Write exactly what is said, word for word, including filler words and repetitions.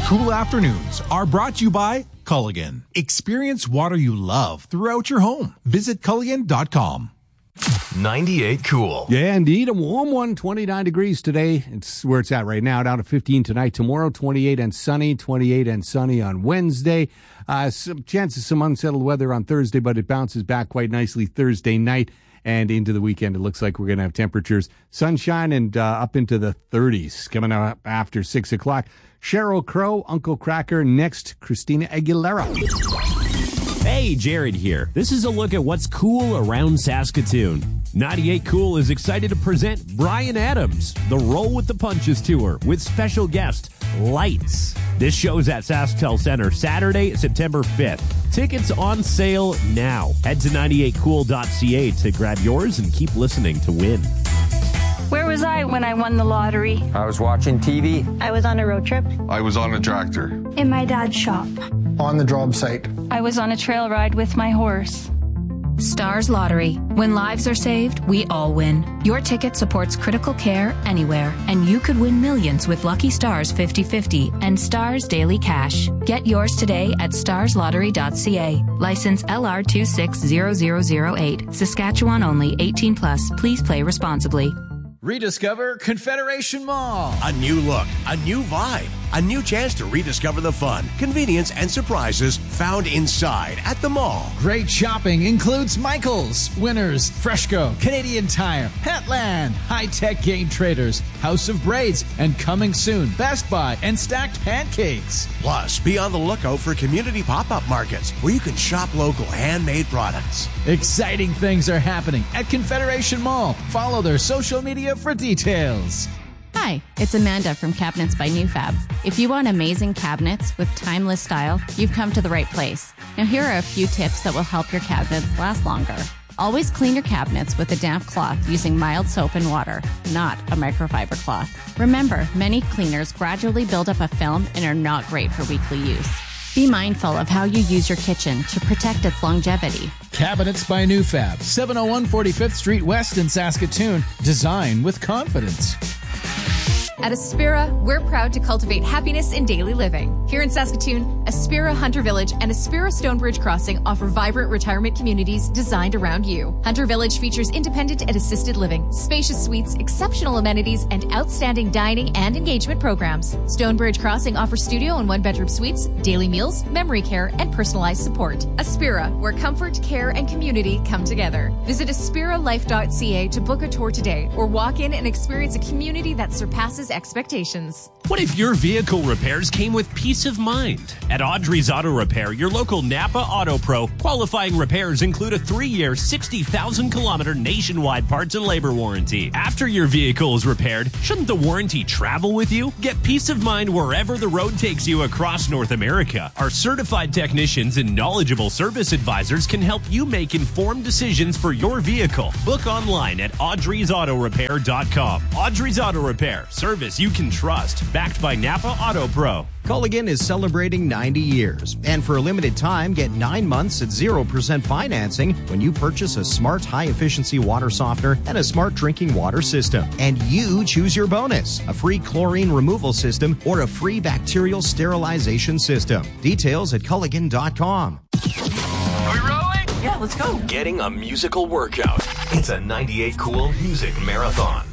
cool afternoons are brought to you by Culligan. Experience water you love throughout your home. Visit Culligan dot com. ninety-eight Cool. Yeah, indeed. A warm one, twenty-nine degrees today. It's where it's at right now, down to fifteen tonight. Tomorrow, twenty-eight and sunny, twenty-eight and sunny on Wednesday. Uh, some chances some unsettled weather on Thursday, but it bounces back quite nicely Thursday night and into the weekend. It looks like we're going to have temperatures, sunshine, and uh, up into the thirties coming up after six o'clock. Sheryl Crow, Uncle Cracker, next, Christina Aguilera. Hey, Jared here. This is a look at what's cool around Saskatoon. ninety-eight Cool is excited to present Bryan Adams, the Roll with the Punches Tour, with special guest, Lights. This show's at SaskTel Center Saturday, September fifth. Tickets on sale now. Head to ninety-eight cool dot c a to grab yours and keep listening to win. Where was I when I won the lottery? I was watching T V. I was on a road trip. I was on a tractor. In my dad's shop. On the job site. I was on a trail ride with my horse. Stars Lottery. When lives are saved, we all win. Your ticket supports critical care anywhere, and you could win millions with Lucky Stars fifty fifty and Stars Daily Cash. Get yours today at stars lottery dot c a. License L R two six zero zero zero eight. Saskatchewan only. eighteen plus. Please play responsibly. Rediscover Confederation Mall. A new look, a new vibe, a new chance to rediscover the fun, convenience, and surprises found inside at the mall. Great shopping includes Michaels, Winners, Freshco, Canadian Tire, Petland, High Tech Game Traders, House of Braids, and coming soon, Best Buy and Stacked Pancakes. Plus, be on the lookout for community pop-up markets where you can shop local handmade products. Exciting things are happening at Confederation Mall. Follow their social media for details. Hi, it's Amanda from Cabinets by Newfab. If you want amazing cabinets with timeless style, you've come to the right place. Now here are a few tips that will help your cabinets last longer. Always clean your cabinets with a damp cloth using mild soap and water, not a microfiber cloth. Remember, many cleaners gradually build up a film and are not great for weekly use. Be mindful of how you use your kitchen to protect its longevity. Cabinets by Newfab, seven oh one forty-fifth Street West in Saskatoon. Design with confidence. At Aspira, we're proud to cultivate happiness in daily living. Here in Saskatoon, Aspira Hunter Village and Aspira Stonebridge Crossing offer vibrant retirement communities designed around you. Hunter Village features independent and assisted living, spacious suites, exceptional amenities, and outstanding dining and engagement programs. Stonebridge Crossing offers studio and one-bedroom suites, daily meals, memory care, and personalized support. Aspira, where comfort, care, and community come together. Visit aspira life dot c a to book a tour today or walk in and experience a community that surpasses expectations. What if your vehicle repairs came with peace of mind? At Audrey's Auto Repair, your local Napa Auto Pro, qualifying repairs include a three-year, sixty thousand kilometer nationwide parts and labor warranty. After your vehicle is repaired, shouldn't the warranty travel with you? Get peace of mind wherever the road takes you across North America. Our certified technicians and knowledgeable service advisors can help you make informed decisions for your vehicle. Book online at audreys auto repair dot com. Audrey's Auto Repair, service you can trust, backed by Napa Auto Pro. Culligan is celebrating ninety years, and for a limited time, get nine months at zero percent financing when you purchase a smart high-efficiency water softener and a smart drinking water system. And you choose your bonus, a free chlorine removal system or a free bacterial sterilization system. Details at culligan dot com. Are we rolling? Yeah, let's go. Getting a musical workout. It's a ninety-eight Cool Music Marathon.